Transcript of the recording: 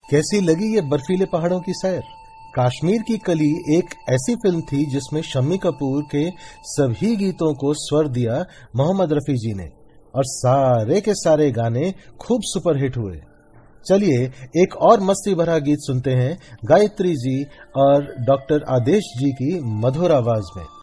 कैसी लगी ये बर्फीले पहाड़ों की सैर? कश्मीर की कली एक ऐसी फिल्म थी जिसमें शम्मी कपूर के सभी गीतों को स्वर दिया मोहम्मद रफी जी ने और सारे के सारे गाने खूब सुपरहिट हुए। चलिए एक और मस्ती भरा गीत सुनते हैं गायत्री जी और डॉक्टर आदेश जी की मधुर आवाज में।